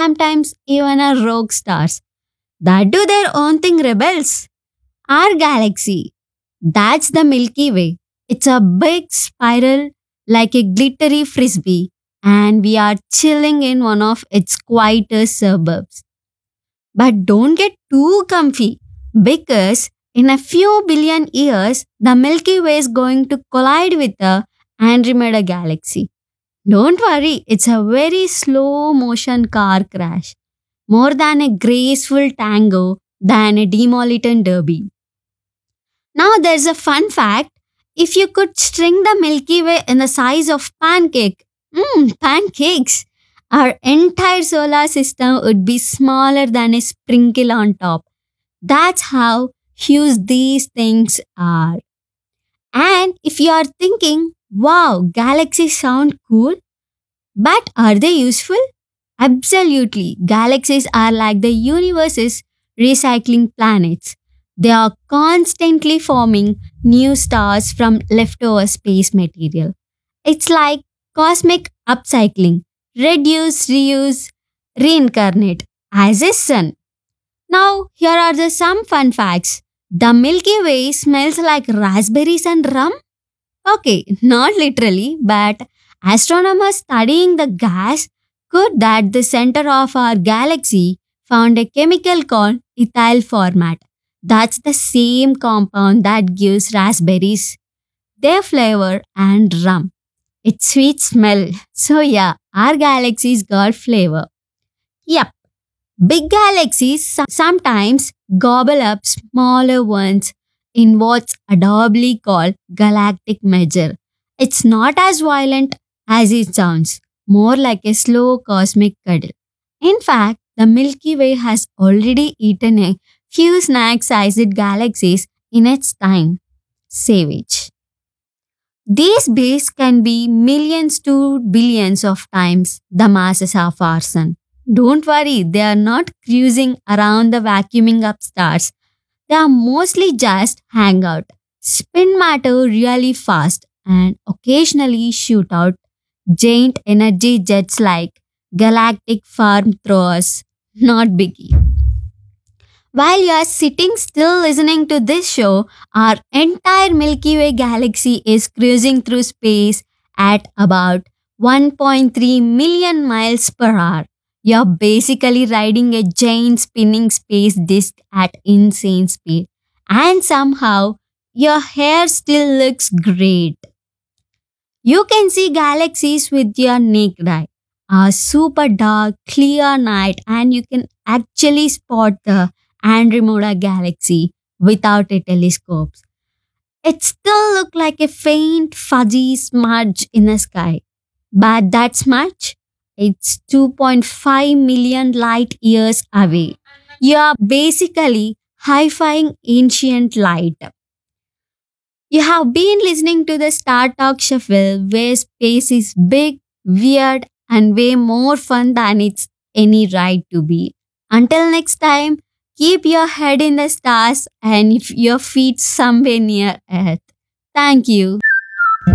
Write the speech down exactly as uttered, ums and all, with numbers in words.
sometimes even a rogue stars that do their own thing rebels. Our galaxy, that's the Milky Way. It's a big spiral like a glittery frisbee, and we are chilling in one of its quietest suburbs. But don't get too comfy because in a few billion years, the Milky Way is going to collide with the Andromeda galaxy. Don't worry, it's a very slow motion car crash, more than a graceful tango than a demolition derby. Now there's a fun fact. If you could string the Milky Way in the size of pancake, mmm, pancakes, our entire solar system would be smaller than a sprinkle on top. That's how huge these things are. And if you are thinking, wow, galaxies sound cool, but are they useful? Absolutely. Galaxies are like the universe's recycling planets. They are constantly forming new stars from leftover space material. It's like cosmic upcycling. Reduce, reuse, reincarnate as a sun. Now, here are the some fun facts. The Milky Way smells like raspberries and rum. Okay, not literally, but astronomers studying the gas could that the center of our galaxy found a chemical called ethyl format. That's the same compound that gives raspberries their flavor and rum. It's sweet smell. So yeah, our galaxy's got flavor. Yep. Big galaxies so- sometimes gobble up smaller ones in what's adorably called galactic merger. It's not as violent as it sounds, more like a slow cosmic cuddle. In fact, the Milky Way has already eaten a few snack sized galaxies in its time. Savage. These beasts can be millions to billions of times the masses of our sun. Don't worry, they are not cruising around the vacuuming up stars. They are mostly just hang out, spin matter really fast, and occasionally shoot out giant energy jets like galactic farm throwers. Not biggie. While you are sitting still listening to this show, our entire Milky Way galaxy is cruising through space at about one point three million miles per hour. You're basically riding a giant spinning space disk at insane speed. And somehow, your hair still looks great. You can see galaxies with your naked eye. A super dark, clear night, and you can actually spot the Andromeda galaxy without a telescope. It still looks like a faint, fuzzy smudge in the sky. But that smudge, it's two point five million light years away. You are basically hi-fiing ancient light. You have been listening to the Star Talk Shuffle where space is big, weird, and way more fun than it's any right to be. Until next time, keep your head in the stars and if your feet somewhere near Earth. Thank you.